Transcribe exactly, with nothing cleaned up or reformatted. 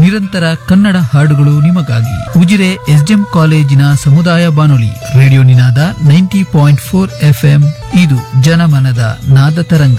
ನಿರಂತರ ಕನ್ನಡ ಹಾಡುಗಳು ನಿಮಗಾಗಿ. ಉಜಿರೆ ಎಸ್ಡಿಎಂ ಕಾಲೇಜಿನ ಸಮುದಾಯ ಬಾನುಲಿ ರೇಡಿಯೋ ನಿನಾದ ನೈಂಟಿ ಪಾಯಿಂಟ್ ಫೋರ್ ಎಫ್ಎಂ. ಇದು ಜನಮನದ ನಾದ ತರಂಗ.